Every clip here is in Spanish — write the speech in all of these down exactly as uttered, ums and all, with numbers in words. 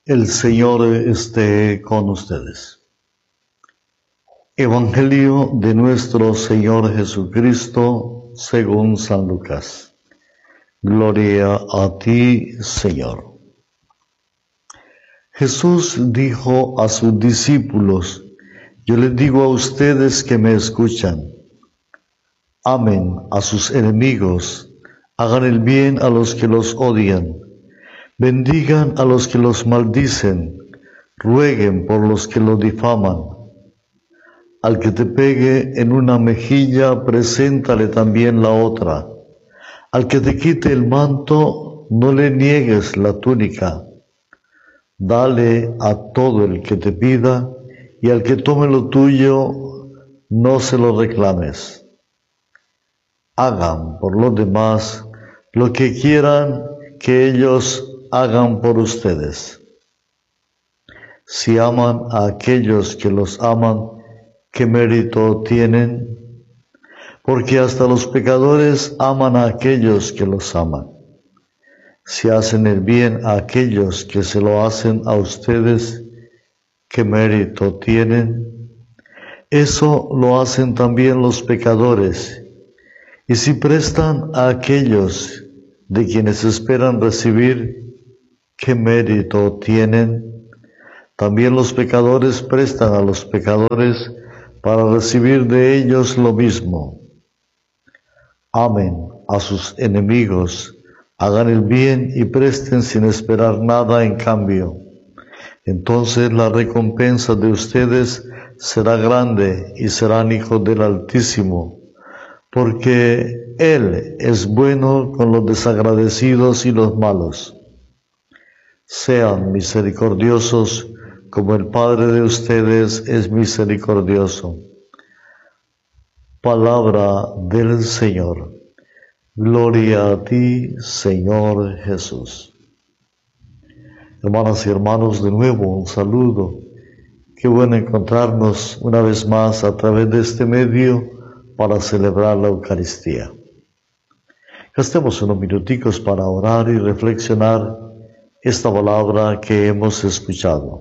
El Señor esté con ustedes. Evangelio de nuestro Señor Jesucristo según San Lucas. Gloria a ti, Señor. Jesús dijo a sus discípulos: yo les digo a ustedes que me escuchan, amen a sus enemigos, hagan el bien a los que los odian, bendigan a los que los maldicen, rueguen por los que los difaman. Al que te pegue en una mejilla, preséntale también la otra. Al que te quite el manto, no le niegues la túnica. Dale a todo el que te pida, y al que tome lo tuyo, no se lo reclames. Hagan por los demás lo que quieran que ellos hagan por ustedes. Si aman a aquellos que los aman, ¿qué mérito tienen? Porque hasta los pecadores aman a aquellos que los aman. Si hacen el bien a aquellos que se lo hacen a ustedes, ¿qué mérito tienen? Eso lo hacen también los pecadores. Y si prestan a aquellos de quienes esperan recibir, ¿qué mérito tienen? También los pecadores prestan a los pecadores para recibir de ellos lo mismo. Amen a sus enemigos, hagan el bien y presten sin esperar nada en cambio. Entonces la recompensa de ustedes será grande y serán hijos del Altísimo, porque Él es bueno con los desagradecidos y los malos. Sean misericordiosos como el Padre de ustedes es misericordioso. Palabra del Señor. Gloria a ti, Señor Jesús. Hermanas y hermanos, de nuevo un saludo. Qué bueno encontrarnos una vez más a través de este medio para celebrar la Eucaristía. Gastemos unos minuticos para orar y reflexionar esta palabra que hemos escuchado.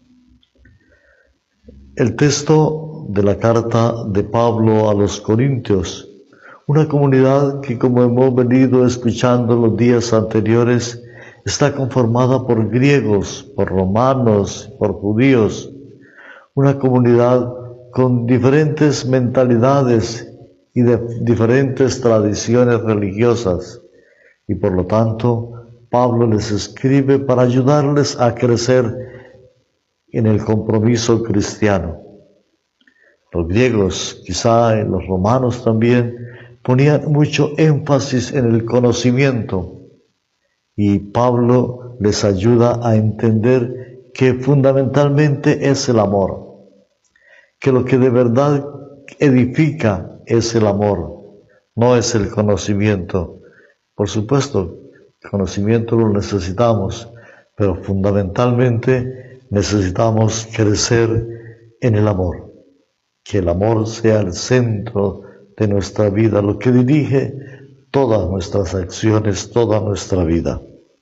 El texto de la carta de Pablo a los Corintios, una comunidad que, como hemos venido escuchando los días anteriores, está conformada por griegos, por romanos, por judíos, una comunidad con diferentes mentalidades y de diferentes tradiciones religiosas, y por lo tanto Pablo les escribe para ayudarles a crecer en el compromiso cristiano. Los griegos, quizá y los romanos también, ponían mucho énfasis en el conocimiento, y Pablo les ayuda a entender que fundamentalmente es el amor, que lo que de verdad edifica es el amor, no es el conocimiento. Por supuesto, el conocimiento lo necesitamos, pero fundamentalmente necesitamos crecer en el amor, que el amor sea el centro de nuestra vida, lo que dirige todas nuestras acciones, toda nuestra vida.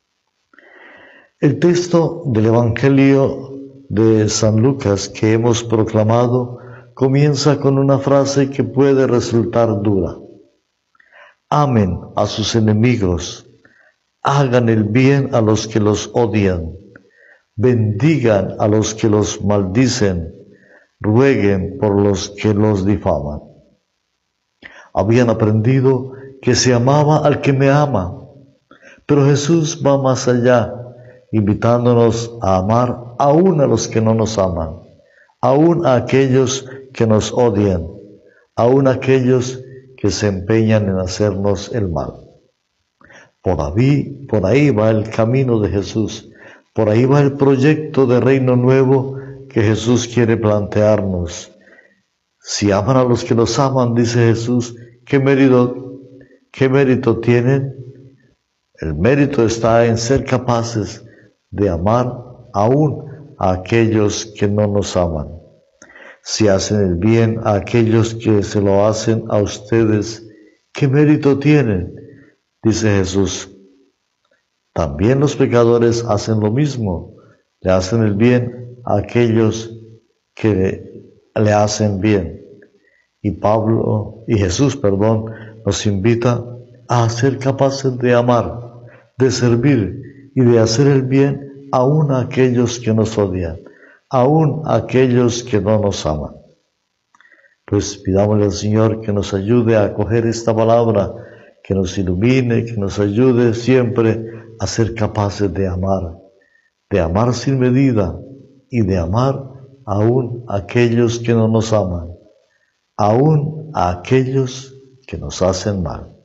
El texto del Evangelio de San Lucas que hemos proclamado comienza con una frase que puede resultar dura. Amen a sus enemigos, hagan el bien a los que los odian, bendigan a los que los maldicen, rueguen por los que los difaman. Habían aprendido que se amaba al que me ama, pero Jesús va más allá, invitándonos a amar aún a los que no nos aman, aún a aquellos que nos odian, aún a aquellos que se empeñan en hacernos el mal. Por ahí, por ahí va el camino de Jesús, por ahí va el proyecto de reino nuevo que Jesús quiere plantearnos. Si aman a los que los aman, dice Jesús, ¿qué mérito, qué mérito tienen? El mérito está en ser capaces de amar aún a aquellos que no nos aman. Si hacen el bien a aquellos que se lo hacen a ustedes, ¿qué mérito tienen? Dice Jesús. También los pecadores hacen lo mismo. le hacen el bien a aquellos que le hacen bien. Y Pablo, y Jesús, perdón, nos invita a ser capaces de amar, de servir y de hacer el bien aún a aquellos que nos odian, aún a aquellos que no nos aman. Pues pidámosle al Señor que nos ayude a acoger esta palabra, que nos ilumine, que nos ayude siempre a ser capaces de amar, de amar sin medida y de amar aún a aquellos que no nos aman, aún a aquellos que nos hacen mal.